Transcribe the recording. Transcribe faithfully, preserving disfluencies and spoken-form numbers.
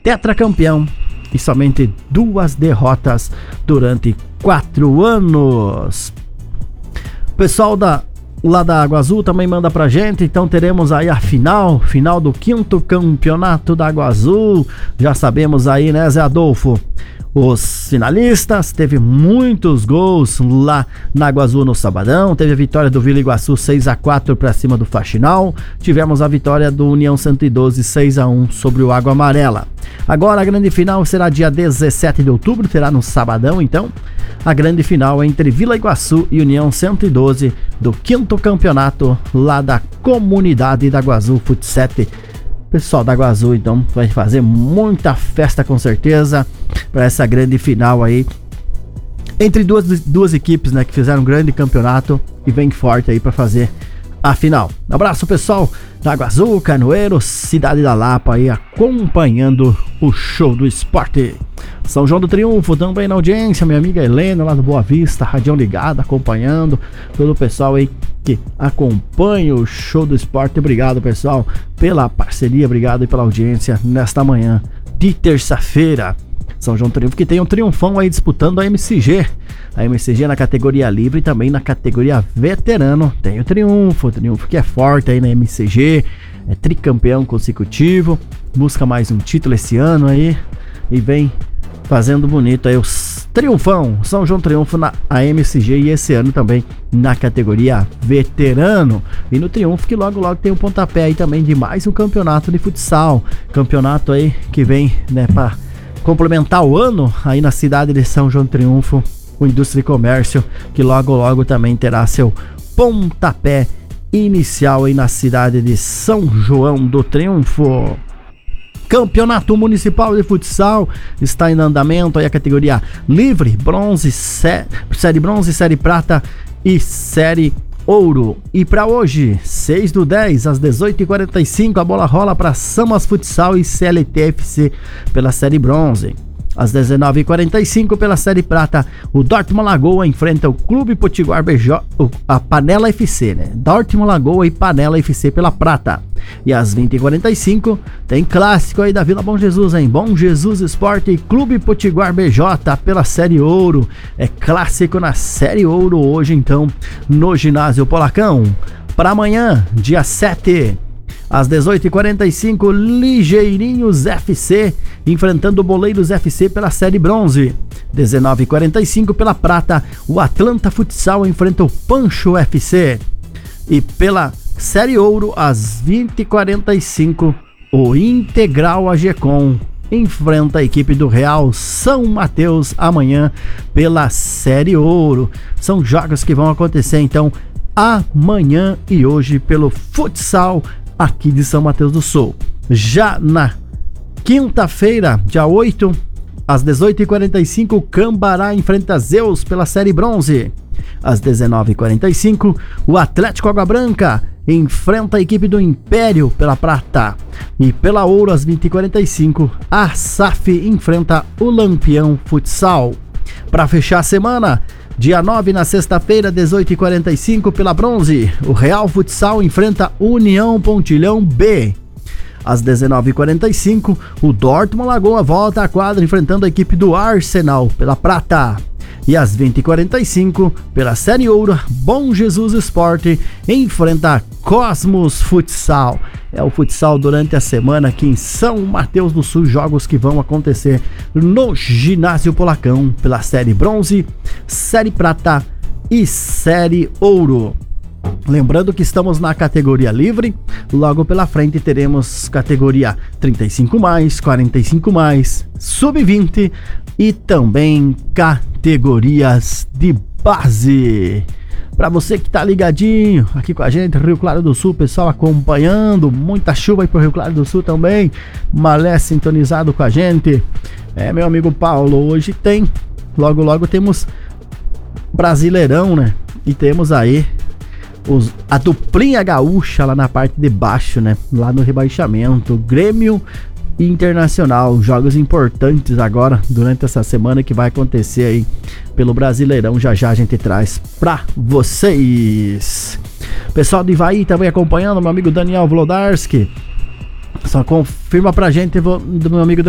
tetracampeão e somente duas derrotas durante quatro anos. O pessoal da, lá da Água Azul também manda pra gente, então teremos aí a final, final do quinto campeonato da Água Azul. Já sabemos aí, né, Zé Adolfo? Os finalistas, teve muitos gols lá na Água Azul no sabadão. Teve a vitória do Vila Iguaçu seis a quatro para cima do Faxinal. Tivemos a vitória do União cento e doze seis a um sobre o Água Amarela. Agora a grande final será dia dezessete de outubro, terá no sabadão então. A grande final é entre Vila Iguaçu e União cento e doze do quinto campeonato lá da comunidade da Água Azul Futsal. Pessoal da Água Azul então vai fazer muita festa com certeza para essa grande final aí entre duas, duas equipes, né, que fizeram um grande campeonato e vem forte aí para fazer a final. Um abraço pessoal da Água Azul, Canoeiro, Cidade da Lapa aí acompanhando o show do esporte. São João do Triunfo também na audiência, minha amiga Helena lá do Boa Vista, Radião ligada, acompanhando todo o pessoal aí que acompanha o show do esporte. Obrigado pessoal pela parceria, obrigado e pela audiência nesta manhã de terça-feira. São João do Triunfo que tem um triunfão aí disputando a M C G. A M C G na categoria livre e também na categoria veterano. Tem o Triunfo, o Triunfo que é forte aí na M C G, é tricampeão consecutivo, busca mais um título esse ano aí e vem fazendo bonito aí os triunfão. São João Triunfo na A M C G e esse ano também na categoria veterano. E no Triunfo que logo logo tem um pontapé aí também de mais um campeonato de futsal. Campeonato aí que vem, né, para complementar o ano aí na cidade de São João do Triunfo, o Indústria e Comércio, que logo logo também terá seu pontapé inicial aí na cidade de São João do Triunfo. Campeonato Municipal de Futsal está em andamento aí a categoria livre, bronze, sé, série bronze, série prata e série ouro. E para hoje, seis do dez, às dezoito e quarenta e cinco, a bola rola para Samas Futsal e C L T F C pela série bronze. Às dezenove e quarenta e cinco, pela série prata, o Dortmund Lagoa enfrenta o Clube Potiguar B J, a Panela F C, né? Dortmund Lagoa e Panela F C pela prata. E às vinte e quarenta e cinco, tem clássico aí da Vila Bom Jesus, hein? Bom Jesus Esporte e Clube Potiguar B J pela série ouro. É clássico na série ouro hoje, então, no ginásio Polacão. Para amanhã, dia sete, às dezoito e quarenta e cinco, Ligeirinhos F C enfrentando o Boleiros F C pela série bronze. dezenove e quarenta e cinco, pela prata, o Atlanta Futsal enfrenta o Pancho F C. E pela série ouro, às vinte e quarenta e cinco, o Integral A G Com enfrenta a equipe do Real São Mateus amanhã pela série ouro. São jogos que vão acontecer então amanhã e hoje pelo futsal aqui de São Mateus do Sul. Já na quinta-feira, dia oito, às dezoito e quarenta e cinco, o Cambará enfrenta Zeus pela série bronze. Às dezenove e quarenta e cinco, o Atlético Água Branca enfrenta a equipe do Império pela prata. E pela ouro, às vinte e quarenta e cinco, a S A F enfrenta o Lampião Futsal. Para fechar a semana, dia nove, na sexta-feira, dezoito e quarenta e cinco, pela bronze, o Real Futsal enfrenta União Pontilhão B. Às dezenove e quarenta e cinco, o Dortmund Lagoa volta à quadra enfrentando a equipe do Arsenal pela prata. E às vinte e quarenta e cinco, pela série ouro, Bom Jesus Esporte enfrenta Cosmos Futsal. É o futsal durante a semana aqui em São Mateus do Sul, jogos que vão acontecer no ginásio Polacão pela série bronze, série prata e série ouro. Lembrando que estamos na categoria livre, logo pela frente teremos categoria trinta e cinco mais, quarenta e cinco mais, sub vinte e também categorias de base. Para você que tá ligadinho aqui com a gente, Rio Claro do Sul, pessoal acompanhando, muita chuva aí pro Rio Claro do Sul também, Malé sintonizado com a gente. É, meu amigo Paulo, hoje tem, logo logo temos Brasileirão, né? E temos aí Os, a duplinha gaúcha lá na parte de baixo, né? Lá no rebaixamento, Grêmio e Internacional, jogos importantes agora durante essa semana que vai acontecer aí pelo Brasileirão. Já já a gente traz pra vocês. Pessoal de Ivaí também acompanhando, meu amigo Daniel Vlodarski, só confirma pra gente do meu amigo